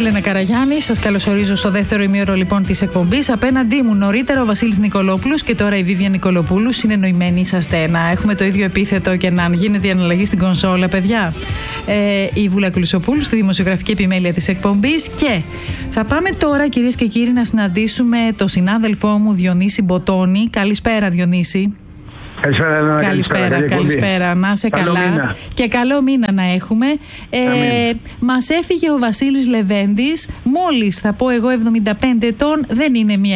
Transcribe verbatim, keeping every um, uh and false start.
Έλενα Καραγιάννη, σας καλωσορίζω στο δεύτερο ημίωρο λοιπόν της εκπομπής. Απέναντί μου νωρίτερα ο Βασίλης Νικολόπουλος και τώρα η Βίβια Νικολοπούλου. Συνεννοημένοι είσαστε να έχουμε το ίδιο επίθετο και να γίνεται η αναλλαγή στην κονσόλα, παιδιά. Ε, η Βούλα Κουλουσοπούλου στη δημοσιογραφική επιμέλεια της εκπομπής. Και θα πάμε τώρα, κυρίες και κύριοι, να συναντήσουμε το συνάδελφό μου Διονύση Μποτώνη. Καλησπέρα, Διονύση. Καλησπέρα, Έλενα. Καλησπέρα, καλησπέρα, καλησπέρα. Να είσαι καλό καλά. Μήνα. Και καλό μήνα να έχουμε. Ε, μας έφυγε ο Βασίλης Λεβέντης, μόλις θα πω εγώ εβδομήντα πέντε ετών, δεν είναι μία